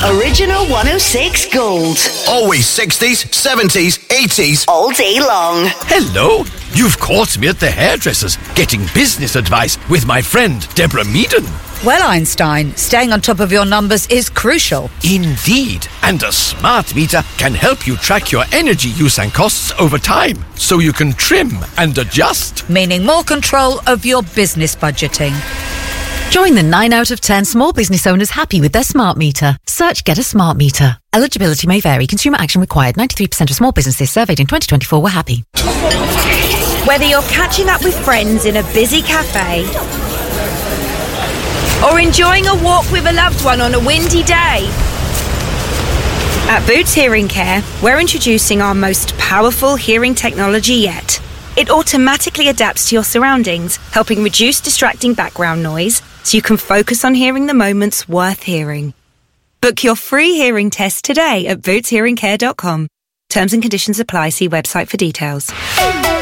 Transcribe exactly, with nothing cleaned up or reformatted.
Original one oh six Gold. Always sixties, seventies, eighties. All day long. Hello. You've caught me at the hairdresser's getting business advice with my friend Deborah Meaden. Well, Einstein, staying on top of your numbers is crucial. Indeed. And a smart meter can help you track your energy use and costs over time, so you can trim and adjust. Meaning more control of your business budgeting. Join the nine out of ten small business owners happy with their smart meter. Search Get a Smart Meter. Eligibility may vary. Consumer action required. ninety-three percent of small businesses surveyed in twenty twenty-four were happy. Whether you're catching up with friends in a busy cafe or enjoying a walk with a loved one on a windy day, at Boots Hearing Care, we're introducing our most powerful hearing technology yet. It automatically adapts to your surroundings, helping reduce distracting background noise so you can focus on hearing the moments worth hearing. Book your free hearing test today at boots hearing care dot com. Terms and conditions apply. See website for details.